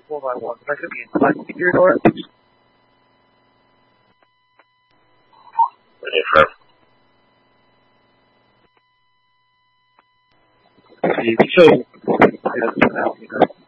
before my one. I should be in time. Can you ignore it? Sure. You can show